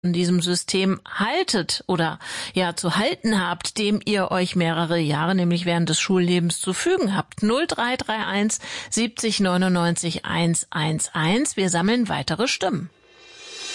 in diesem System haltet oder ja zu halten habt, dem ihr euch mehrere Jahre, nämlich während des Schullebens, zu fügen habt. 0331 70 99 111. Wir sammeln weitere Stimmen.